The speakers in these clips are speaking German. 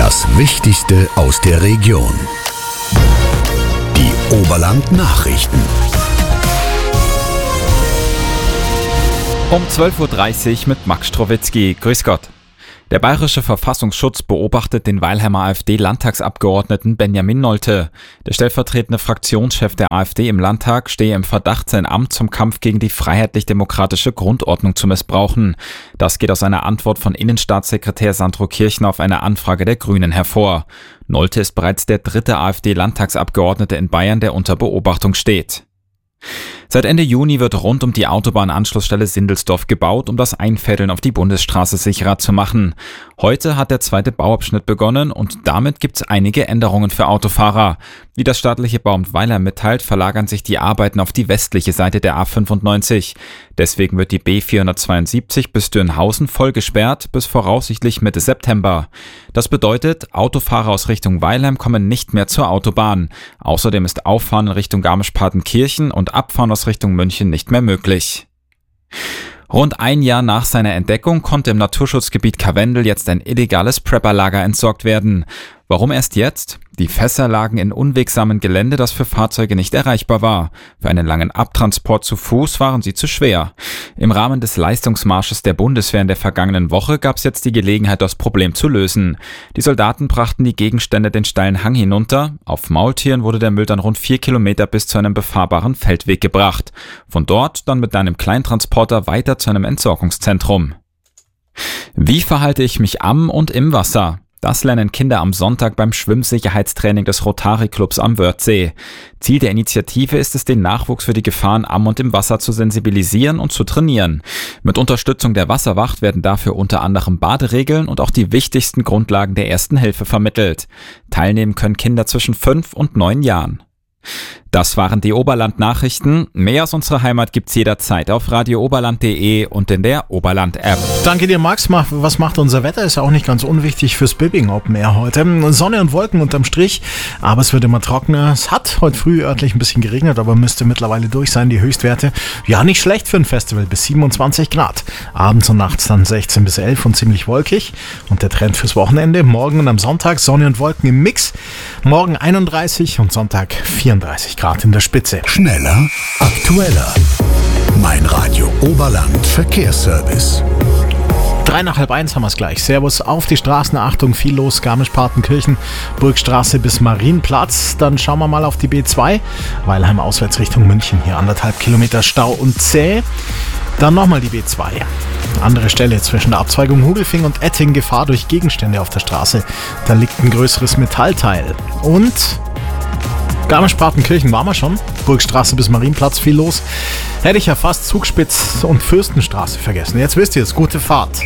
Das Wichtigste aus der Region. Die Oberland-Nachrichten. Um 12.30 Uhr mit Max Strowitzki. Grüß Gott. Der Bayerische Verfassungsschutz beobachtet den Weilheimer AfD-Landtagsabgeordneten Benjamin Nolte. Der stellvertretende Fraktionschef der AfD im Landtag stehe im Verdacht, sein Amt zum Kampf gegen die freiheitlich-demokratische Grundordnung zu missbrauchen. Das geht aus einer Antwort von Innenstaatssekretär Sandro Kirchner auf eine Anfrage der Grünen hervor. Nolte ist bereits der dritte AfD-Landtagsabgeordnete in Bayern, der unter Beobachtung steht. Seit Ende Juni wird rund um die Autobahnanschlussstelle Sindelsdorf gebaut, um das Einfädeln auf die Bundesstraße sicherer zu machen. Heute hat der zweite Bauabschnitt begonnen und damit gibt es einige Änderungen für Autofahrer. Wie das staatliche Bauamt Weilheim mitteilt, verlagern sich die Arbeiten auf die westliche Seite der A95. Deswegen wird die B472 bis Dürnhausen voll gesperrt bis voraussichtlich Mitte September. Das bedeutet, Autofahrer aus Richtung Weilheim kommen nicht mehr zur Autobahn. Außerdem ist Auffahren in Richtung Garmisch-Partenkirchen und Abfahren aus Richtung München nicht mehr möglich. Rund ein Jahr nach seiner Entdeckung konnte im Naturschutzgebiet Karwendel jetzt ein illegales Prepperlager entsorgt werden. Warum erst jetzt? Die Fässer lagen in unwegsamen Gelände, das für Fahrzeuge nicht erreichbar war. Für einen langen Abtransport zu Fuß waren sie zu schwer. Im Rahmen des Leistungsmarsches der Bundeswehr in der vergangenen Woche gab es jetzt die Gelegenheit, das Problem zu lösen. Die Soldaten brachten die Gegenstände den steilen Hang hinunter. Auf Maultieren wurde der Müll dann rund 4 Kilometer bis zu einem befahrbaren Feldweg gebracht. Von dort dann mit einem Kleintransporter weiter zu einem Entsorgungszentrum. Wie verhalte ich mich am und im Wasser? Das lernen Kinder am Sonntag beim Schwimmsicherheitstraining des Rotary-Clubs am Wörthsee. Ziel der Initiative ist es, den Nachwuchs für die Gefahren am und im Wasser zu sensibilisieren und zu trainieren. Mit Unterstützung der Wasserwacht werden dafür unter anderem Baderegeln und auch die wichtigsten Grundlagen der Ersten Hilfe vermittelt. Teilnehmen können Kinder zwischen 5 und 9 Jahren. Das waren die Oberland-Nachrichten. Mehr aus unserer Heimat gibt's jederzeit auf radiooberland.de und in der Oberland-App. Danke dir, Max. Was macht unser Wetter? Ist ja auch nicht ganz unwichtig fürs Bibbing Open Air heute. Sonne und Wolken unterm Strich, aber es wird immer trockener. Es hat heute früh örtlich ein bisschen geregnet, aber müsste mittlerweile durch sein. Die Höchstwerte, ja, nicht schlecht für ein Festival, bis 27 Grad. Abends und nachts dann 16 bis 11 und ziemlich wolkig. Und der Trend fürs Wochenende, morgen und am Sonntag Sonne und Wolken im Mix. Morgen 31 und Sonntag 34 Grad in der Spitze. Schneller, aktueller. Mein Radio Oberland Verkehrsservice. 1:03 haben wir es gleich. Servus auf die Straßen. Achtung, viel los. Garmisch-Partenkirchen, Burgstraße bis Marienplatz. Dann schauen wir mal auf die B2. Weilheim auswärts Richtung München. Hier 1,5 Kilometer Stau und zäh. Dann nochmal die B2. Andere Stelle zwischen der Abzweigung Hugelfing und Etting. Gefahr durch Gegenstände auf der Straße. Da liegt ein größeres Metallteil. Und Garmisch-Partenkirchen waren wir schon. Burgstraße bis Marienplatz, viel los. Hätte ich ja fast Zugspitz und Fürstenstraße vergessen. Jetzt wisst ihr es, gute Fahrt.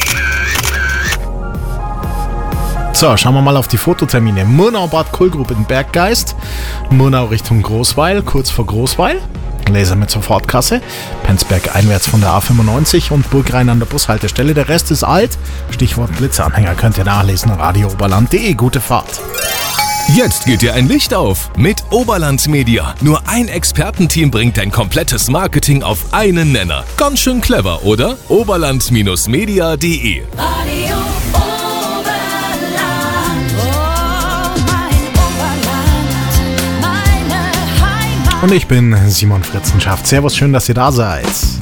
So, schauen wir mal auf die Fototermine. Murnau-Bad Kohlgrub in Berggeist. Murnau Richtung Großweil, kurz vor Großweil. Laser mit Sofortkasse. Penzberg einwärts von der A95 und Burgrhein an der Bushaltestelle. Der Rest ist alt. Stichwort Blitzanhänger könnt ihr nachlesen. radiooberland.de. Gute Fahrt. Jetzt geht dir ein Licht auf mit Oberland Media. Nur ein Expertenteam bringt dein komplettes Marketing auf einen Nenner. Ganz schön clever, oder? Oberland-media.de Radio Oberland, oh mein Oberland, meine Heimat. Und ich bin Simon Fritzenschaft. Servus, schön, dass ihr da seid.